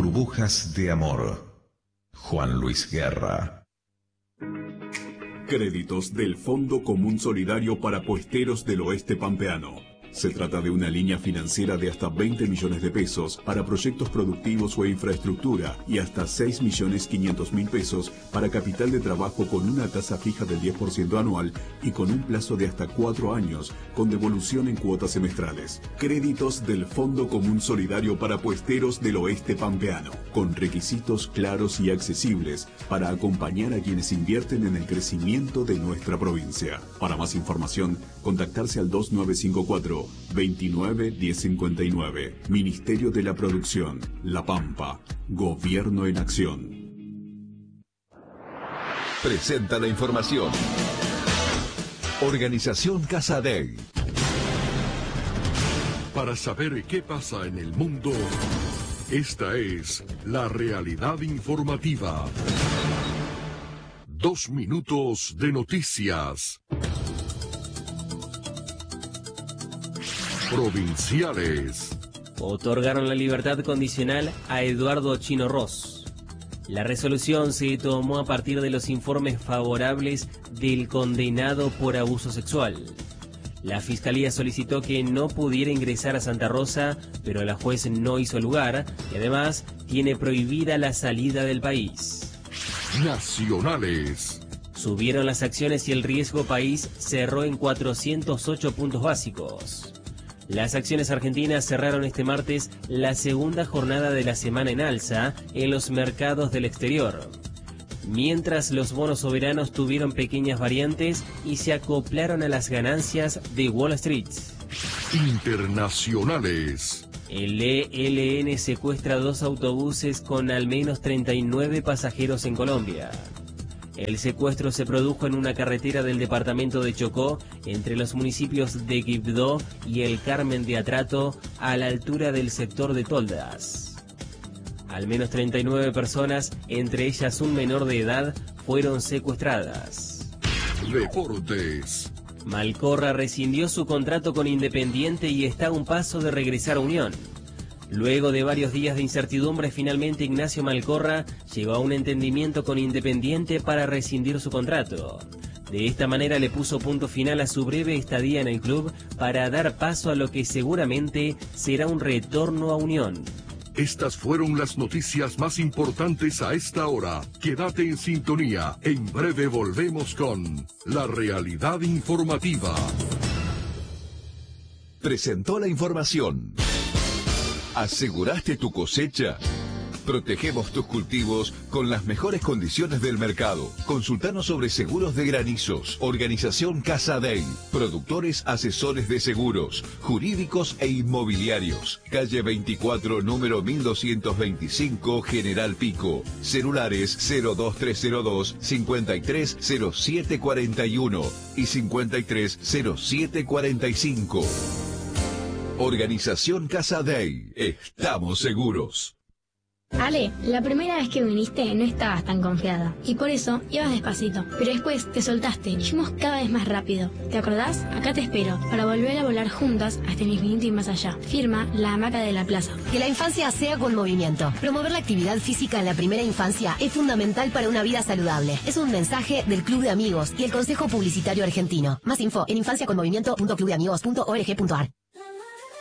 burbujas de amor. Juan Luis Guerra. Créditos del Fondo Común Solidario para Puesteros del Oeste Pampeano. Se trata de una línea financiera de hasta 20 millones de pesos para proyectos productivos o infraestructura y hasta 6.500.000 pesos para capital de trabajo con una tasa fija del 10% anual y con un plazo de hasta 4 años, con devolución en cuotas semestrales. Créditos del Fondo Común Solidario para Puesteros del Oeste Pampeano, con requisitos claros y accesibles para acompañar a quienes invierten en el crecimiento de nuestra provincia. Para más información, contactarse al 2954 29 1059. Ministerio de la Producción, La Pampa. Gobierno en acción. Presenta la información. Organización Casadei. Para saber qué pasa en el mundo, esta es la realidad informativa. 2 minutos de noticias. Provinciales. Otorgaron la libertad condicional a Eduardo Chino Ross. La resolución se tomó a partir de los informes favorables del condenado por abuso sexual. La Fiscalía solicitó que no pudiera ingresar a Santa Rosa, pero la juez no hizo lugar y además tiene prohibida la salida del país. Nacionales. Subieron las acciones y el riesgo país cerró en 408 puntos básicos. Las acciones argentinas cerraron este martes la segunda jornada de la semana en alza en los mercados del exterior, mientras los bonos soberanos tuvieron pequeñas variantes y se acoplaron a las ganancias de Wall Street. Internacionales. El ELN secuestra 2 autobuses con al menos 39 pasajeros en Colombia. El secuestro se produjo en una carretera del departamento de Chocó, entre los municipios de Quibdó y El Carmen de Atrato, a la altura del sector de Toldas. Al menos 39 personas, entre ellas un menor de edad, fueron secuestradas. Deportes. Malcorra rescindió su contrato con Independiente y está a un paso de regresar a Unión. Luego de varios días de incertidumbre, finalmente Ignacio Malcorra llegó a un entendimiento con Independiente para rescindir su contrato. De esta manera le puso punto final a su breve estadía en el club para dar paso a lo que seguramente será un retorno a Unión. Estas fueron las noticias más importantes a esta hora. Quédate en sintonía. En breve volvemos con la realidad informativa. Presentó la información. ¿Aseguraste tu cosecha? Protegemos tus cultivos con las mejores condiciones del mercado. Consultanos sobre seguros de granizos. Organización Casadei. Productores asesores de seguros, jurídicos e inmobiliarios. Calle 24, número 1225, General Pico. Celulares 02302 530741 y 530745. Organización Casadei. Estamos seguros. Ale, la primera vez que viniste no estabas tan confiada y por eso ibas despacito, pero después te soltaste y fuimos cada vez más rápido. ¿Te acordás? Acá te espero para volver a volar juntas hasta el infinito y más allá. Firma La Hamaca de la Plaza. Que la infancia sea con movimiento. Promover la actividad física en la primera infancia es fundamental para una vida saludable. Es un mensaje del Club de Amigos y el Consejo Publicitario Argentino. Más info en infanciaconmovimiento.clubdeamigos.org.ar.